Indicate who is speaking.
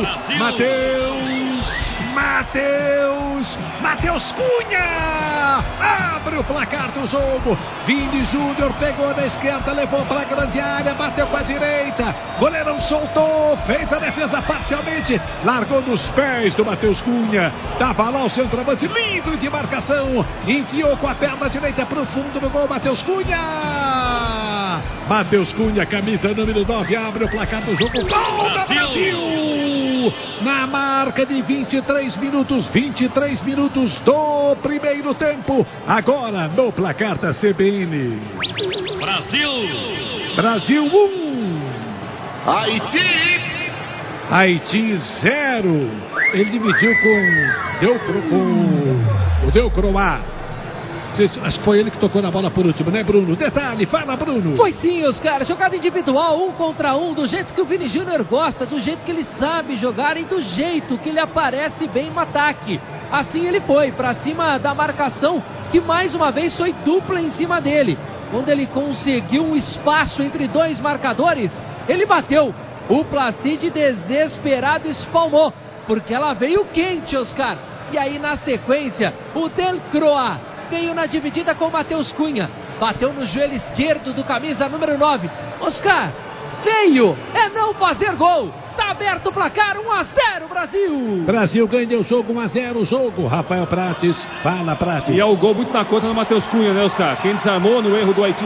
Speaker 1: Matheus Cunha abre o placar do jogo. Vini Júnior pegou na esquerda, levou para a grande área, bateu com a direita, goleirão soltou, fez a defesa parcialmente, largou nos pés do Matheus Cunha, tava lá o centroavante livre de marcação, enfiou com a perna direita para o fundo do gol. Matheus Cunha, camisa número 9, abre o placar do jogo. Gol do Brasil! Na marca de 23 minutos do primeiro tempo. Agora no placar da CBN. Brasil 1. Haiti 0. Ele dividiu com o Delcroix. Acho que foi ele que tocou na bola por último, né, Bruno? Detalhe, fala, Bruno.
Speaker 2: Foi sim, Oscar. Jogada individual, 1 contra 1, do jeito que o Vini Júnior gosta, do jeito que ele sabe jogar e do jeito que ele aparece bem no ataque. Assim ele foi para cima da marcação, que mais uma vez foi dupla em cima dele. Quando ele conseguiu um espaço entre dois marcadores, ele bateu. O Placide, desesperado, espalmou, porque ela veio quente, Oscar. E aí, na sequência, o Delcroix veio na dividida com o Matheus Cunha. Bateu no joelho esquerdo do camisa número 9. Oscar, feio é não fazer gol. Tá aberto o placar, 1-0 Brasil.
Speaker 1: Brasil ganha o jogo, 1-0 o jogo. Rafael Prates, fala, Prates.
Speaker 3: E é o gol muito na conta do Matheus Cunha, né, Oscar? Quem desarmou no erro do Haiti